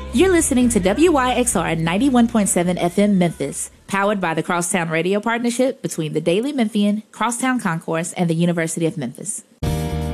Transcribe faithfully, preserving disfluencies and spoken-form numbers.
You're listening to W Y X R ninety-one point seven F M Memphis, powered by the Crosstown Radio Partnership between the Daily Memphian, Crosstown Concourse, and the University of Memphis.